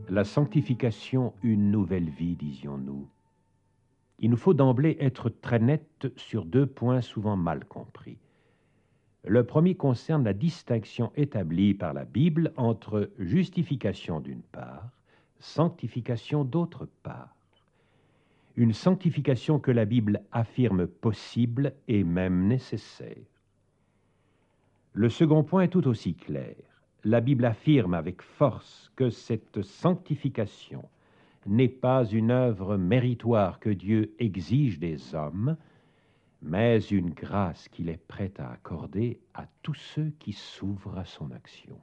La sanctification, une nouvelle vie, disions-nous. Il nous faut d'emblée être très net sur deux points souvent mal compris. Le premier concerne la distinction établie par la Bible entre justification d'une part, sanctification d'autre part. Une sanctification que la Bible affirme possible et même nécessaire. Le second point est tout aussi clair. La Bible affirme avec force que cette sanctification n'est pas une œuvre méritoire que Dieu exige des hommes, mais une grâce qu'il est prêt à accorder à tous ceux qui s'ouvrent à son action.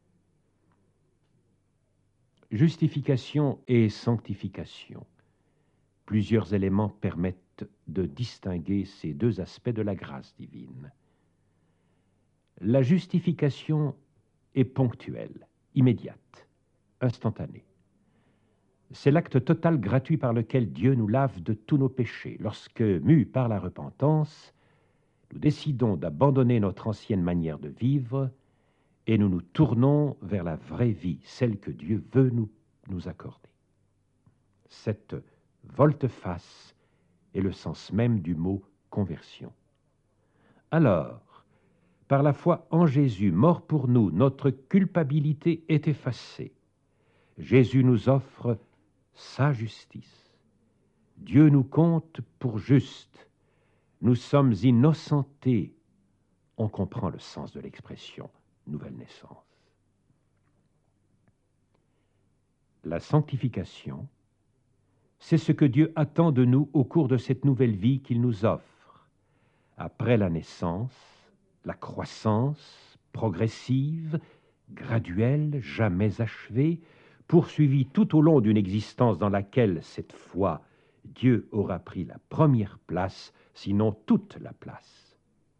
Justification et sanctification. Plusieurs éléments permettent de distinguer ces deux aspects de la grâce divine. La justification est ponctuelle, immédiate, instantanée. C'est l'acte total gratuit par lequel Dieu nous lave de tous nos péchés. Lorsque, mus par la repentance, nous décidons d'abandonner notre ancienne manière de vivre et nous nous tournons vers la vraie vie, celle que Dieu veut nous accorder. Cette volte-face est le sens même du mot conversion. Alors, par la foi en Jésus, mort pour nous, notre culpabilité est effacée. Jésus nous offre sa justice. Dieu nous compte pour justes. Nous sommes innocentés. On comprend le sens de l'expression nouvelle naissance. La sanctification, c'est ce que Dieu attend de nous au cours de cette nouvelle vie qu'il nous offre. Après la naissance, la croissance progressive, graduelle, jamais achevée, poursuivie tout au long d'une existence dans laquelle, cette fois, Dieu aura pris la première place, sinon toute la place.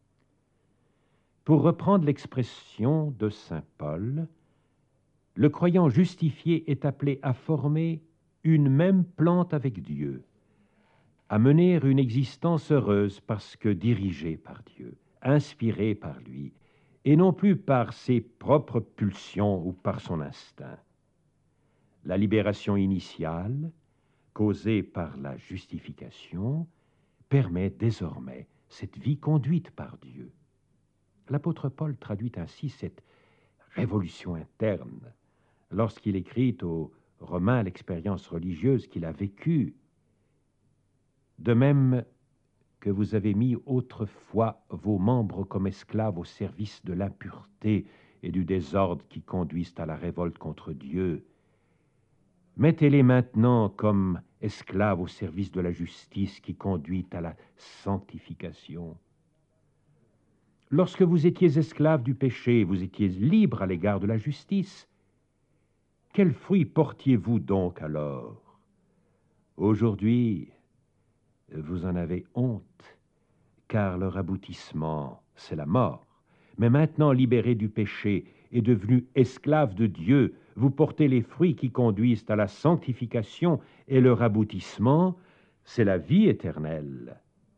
Pour reprendre l'expression de saint Paul, le croyant justifié est appelé à former une même plante avec Dieu, à mener une existence heureuse parce que dirigée par Dieu, inspirée par lui, et non plus par ses propres pulsions ou par son instinct. La libération initiale, causée par la justification, permet désormais cette vie conduite par Dieu. L'apôtre Paul traduit ainsi cette révolution interne lorsqu'il écrit aux Romains l'expérience religieuse qu'il a vécue. De même que vous avez mis autrefois vos membres comme esclaves au service de l'impureté et du désordre qui conduisent à la révolte contre Dieu, mettez-les maintenant comme esclaves au service de la justice qui conduit à la sanctification. Lorsque vous étiez esclaves du péché, vous étiez libres à l'égard de la justice. Quels fruits portiez-vous donc alors? Aujourd'hui, vous en avez honte, car leur aboutissement, c'est la mort. Mais maintenant, libérés du péché et devenus esclaves de Dieu, vous portez les fruits qui conduisent à la sanctification, et leur aboutissement, c'est la vie éternelle.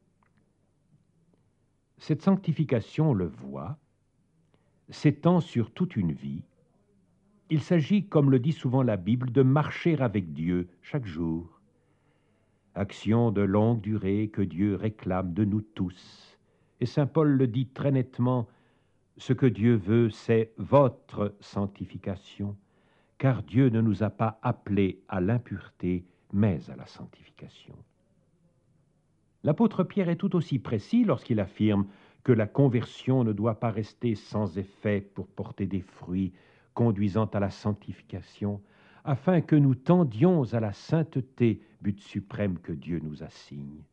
Cette sanctification, on le voit, s'étend sur toute une vie. Il s'agit, comme le dit souvent la Bible, de marcher avec Dieu chaque jour. Action de longue durée que Dieu réclame de nous tous. Et saint Paul le dit très nettement, ce que Dieu veut, c'est votre sanctification, car Dieu ne nous a pas appelés à l'impureté, mais à la sanctification. L'apôtre Pierre est tout aussi précis lorsqu'il affirme que la conversion ne doit pas rester sans effet pour porter des fruits conduisant à la sanctification, afin que nous tendions à la sainteté, but suprême que Dieu nous assigne.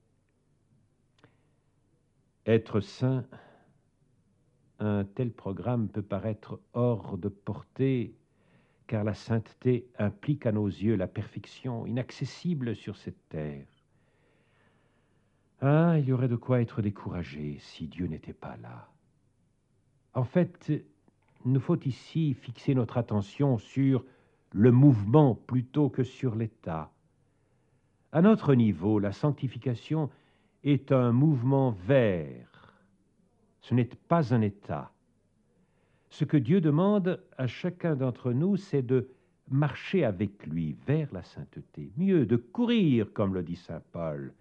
Être saint, un tel programme peut paraître hors de portée, car la sainteté implique à nos yeux la perfection inaccessible sur cette terre. Ah, il y aurait de quoi être découragé si Dieu n'était pas là. En fait, il nous faut ici fixer notre attention sur le mouvement plutôt que sur l'état. À notre niveau, la sanctification est un mouvement vers. Ce n'est pas un état. Ce que Dieu demande à chacun d'entre nous, c'est de marcher avec lui vers la sainteté, mieux, de courir, comme le dit saint Paul,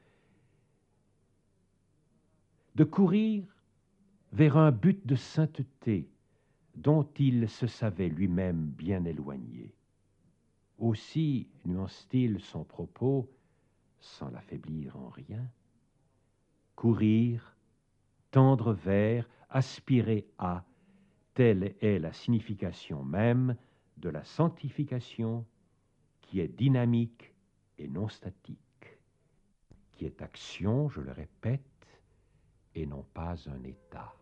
de courir vers un but de sainteté dont il se savait lui-même bien éloigné. Aussi nuance-t-il son propos, sans l'affaiblir en rien, courir, tendre vers, aspirer à, telle est la signification même de la sanctification qui est dynamique et non statique, qui est action, je le répète, et non pas un état.